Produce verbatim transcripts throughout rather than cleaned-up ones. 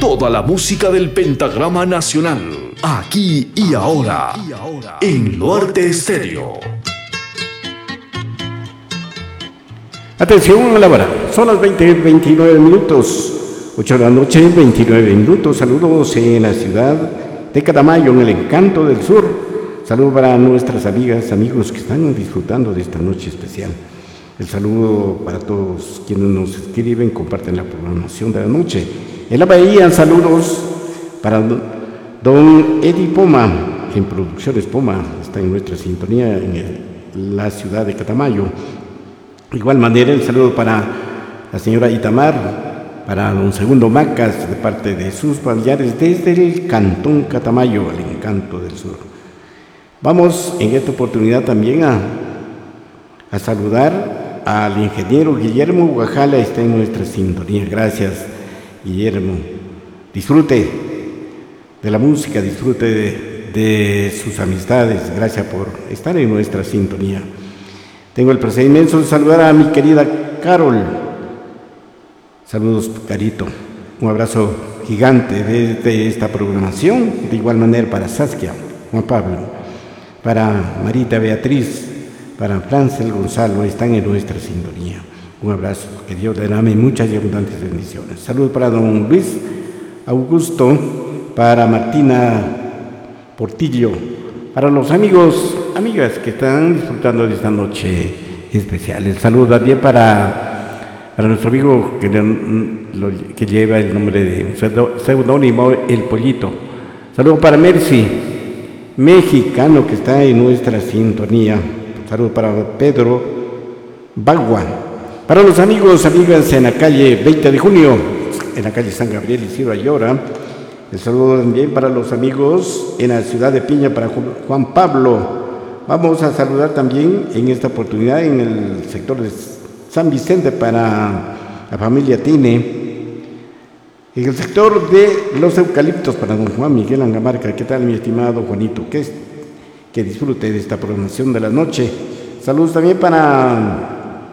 Toda la música del pentagrama nacional, aquí y ahora, en Luarte Estéreo. Atención a la hora, son las veinte, veintinueve minutos, ocho de la noche, veintinueve minutos. Saludos en la ciudad de Catamayo, en el Encanto del Sur. Saludos para nuestras amigas, amigos que están disfrutando de esta noche especial. El saludo para todos quienes nos escriben, comparten la programación de la noche. En la Bahía, saludos para don Eddie Poma, en Producciones Poma, está en nuestra sintonía en el, la ciudad de Catamayo. De igual manera, el saludo para la señora Itamar, para don Segundo Macas, de parte de sus familiares desde el Cantón Catamayo, el Encanto del Sur. Vamos en esta oportunidad también a, a saludar al ingeniero Guillermo Guajala, está en nuestra sintonía. Gracias, Guillermo. Disfrute de la música, disfrute de, de sus amistades. Gracias por estar en nuestra sintonía. Tengo el placer inmenso de saludar a mi querida Carol. Saludos, Carito. Un abrazo gigante desde esta programación. De igual manera para Saskia, Juan Pablo, para Marita Beatriz, para Francel Gonzalo, están en nuestra sintonía. Un abrazo, que Dios le dame muchas y abundantes bendiciones. Saludos para don Luis Augusto, para Martina Portillo, para los amigos, amigas que están disfrutando de esta noche especial. El saludo también para, para nuestro amigo que, lo, que lleva el nombre de un seudónimo, El Pollito. Saludo para Mercy, mexicano, que está en nuestra sintonía. Saludo para Pedro Bagua. Para los amigos, amigas en la calle veinte de junio, en la calle San Gabriel y Ciro Ayora. El saludo también para los amigos en la ciudad de Piña, para Juan Pablo. Vamos a saludar también en esta oportunidad en el sector de San Vicente para la familia Tine. En el sector de los eucaliptos para don Juan Miguel Angamarca. ¿Qué tal, mi estimado Juanito? Que, que disfrute de esta programación de la noche. Saludos también para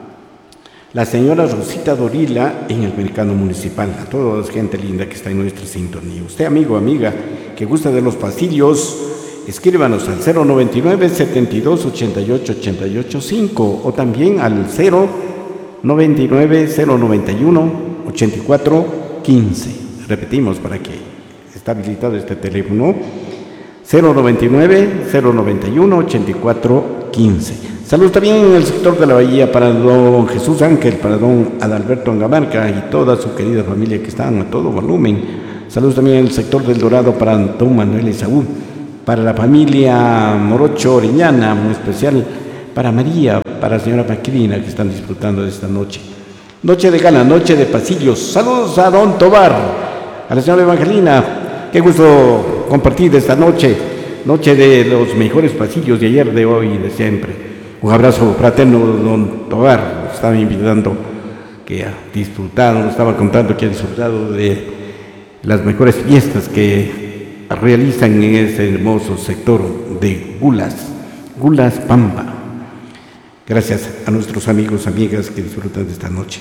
la señora Rosita Dorila en el mercado municipal. A toda la gente linda que está en nuestra sintonía. Usted, amigo, amiga, que gusta de los pasillos, escríbanos al cero noventa y nueve, setenta y dos, ochenta y ocho, ochenta y ocho, cinco o también al cero noventa y nueve, cero noventa y uno, ochenta y cuatro, quince. Repetimos para que esté habilitado este teléfono. cero noventa y nueve, cero noventa y uno, ochenta y cuatro, quince. Saludos también en el sector de la Bahía para don Jesús Ángel, para don Adalberto Angamarca y toda su querida familia que están a todo volumen. Saludos también en el sector del Dorado para don Manuel Esaú, para la familia Morocho Orellana, muy especial para María, para la señora Maquilina que están disfrutando de esta noche. Noche de gala, noche de pasillos. Saludos a don Tobar, a la señora Evangelina. Qué gusto compartir esta noche, noche de los mejores pasillos de ayer, de hoy y de siempre. Un abrazo fraterno, don Tobar. Nos estaba invitando que ha disfrutado, nos estaba contando que ha disfrutado de las mejores fiestas que realizan en ese hermoso sector de Gulas, Gulas Pampa. Gracias a nuestros amigos, amigas que disfrutan de esta noche.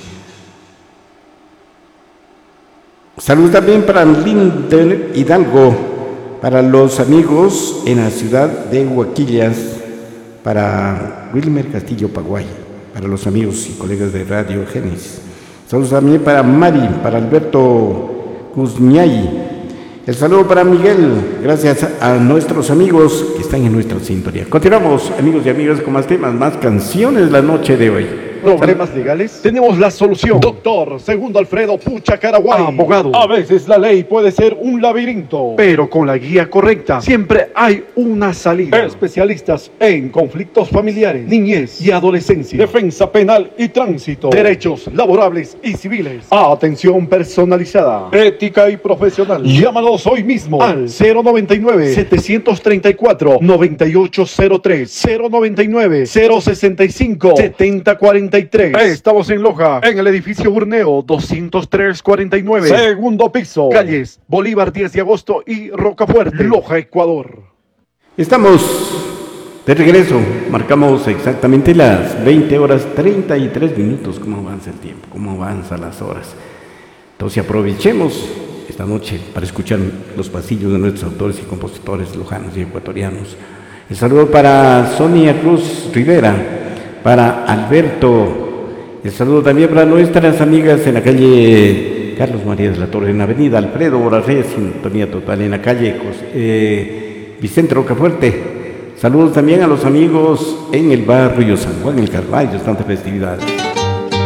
Saludos también para Linder Hidalgo, para los amigos en la ciudad de Huaquillas, para Wilmer Castillo Paguay, para los amigos y colegas de Radio Génesis. Saludos también para Mari, para Alberto Guzñay. El saludo para Miguel, gracias a nuestros amigos que están en nuestra sintonía. Continuamos, amigos y amigas, con más temas, más canciones la noche de hoy. ¿Problemas legales? Tenemos la solución. Doctor Segundo Alfredo Pucha Caraguay, abogado. A veces la ley puede ser un laberinto, pero con la guía correcta siempre hay una salida. Especialistas en conflictos familiares, niñez y adolescencia, defensa penal y tránsito, derechos laborables y civiles, atención personalizada, ética y profesional. Llámanos hoy mismo al cero noventa y nueve, setecientos treinta y cuatro, noventa y ocho cero tres, cero noventa y nueve, cero sesenta y cinco, setenta cuarenta y tres. Estamos en Loja, en el edificio Burneo doscientos tres cuarenta y nueve, segundo piso, calles Bolívar diez de agosto y Rocafuerte, Loja, Ecuador. Estamos de regreso, marcamos exactamente las veinte horas treinta y tres minutos. ¿Cómo avanza el tiempo? ¿Cómo avanzan las horas? Entonces aprovechemos esta noche para escuchar los pasillos de nuestros autores y compositores lojanos y ecuatorianos. El saludo para Sonia Cruz Rivera, para Alberto, el saludo también para nuestras amigas en la calle Carlos María de la Torre, en la avenida Alfredo Borarrey, sintonía total, en la calle eh, Vicente Rocafuerte. Saludos también a los amigos en el barrio San Juan, el Calvario, tanta festividad.